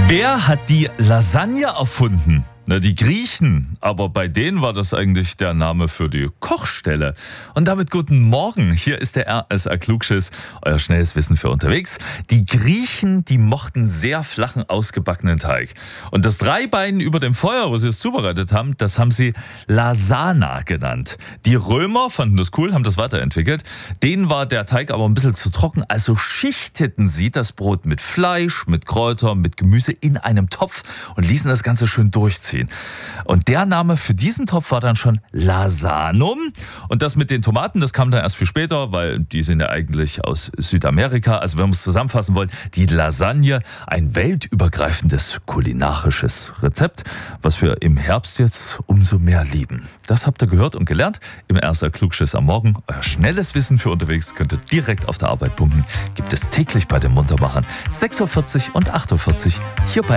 Wer hat die Lasagne erfunden? Na, die Griechen, aber bei denen war das eigentlich der Name für die Kochstelle. Und damit guten Morgen, hier ist der RSA Klugschiss, euer schnelles Wissen für unterwegs. Die Griechen, die mochten sehr flachen, ausgebackenen Teig. Und das Dreibein über dem Feuer, wo sie es zubereitet haben, das haben sie Lasana genannt. Die Römer fanden das cool, haben das weiterentwickelt. Denen war der Teig aber ein bisschen zu trocken, also schichteten sie das Brot mit Fleisch, mit Kräutern, mit Gemüse in einem Topf und ließen das Ganze schön durchziehen. Und der Name für diesen Topf war dann schon Lasanum. Und das mit den Tomaten, das kam dann erst viel später, weil die sind ja eigentlich aus Südamerika. Also wenn wir es zusammenfassen wollen, die Lasagne, ein weltübergreifendes kulinarisches Rezept, was wir im Herbst jetzt umso mehr lieben. Das habt ihr gehört und gelernt im RSA Klugschiss am Morgen. Euer schnelles Wissen für unterwegs könnt ihr direkt auf der Arbeit pumpen. Gibt es täglich bei den Muntermachern 6.40 Uhr und 8.40 Uhr hier bei